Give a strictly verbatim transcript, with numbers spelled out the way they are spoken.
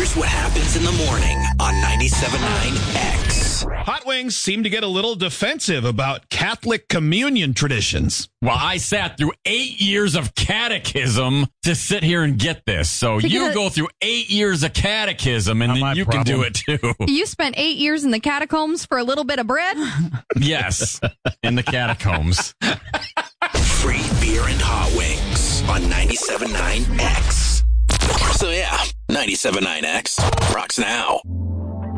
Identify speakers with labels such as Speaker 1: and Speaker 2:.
Speaker 1: Here's what happens in the morning on ninety-seven point nine X.
Speaker 2: Hot Wings seem to get a little defensive about Catholic communion traditions.
Speaker 3: Well, I sat through eight years of catechism to sit here and get this. So
Speaker 4: To
Speaker 3: you
Speaker 4: get a-
Speaker 3: go through eight years of catechism, and
Speaker 5: Not my
Speaker 3: then you can do
Speaker 5: problem.
Speaker 3: it too.
Speaker 4: You spent eight years in the catacombs for a little bit of bread?
Speaker 3: Yes, in the catacombs.
Speaker 1: Free beer and hot wings on ninety-seven point nine X. So yeah, ninety-seven point nine X rocks now.